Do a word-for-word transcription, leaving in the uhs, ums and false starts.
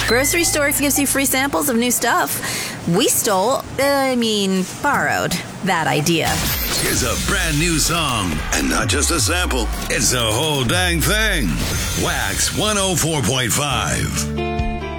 Grocery store gives you free samples of new stuff. We stole, I mean, borrowed that idea. Here's a brand new song, and not just a sample, it's the whole dang thing. Wax one oh four point five.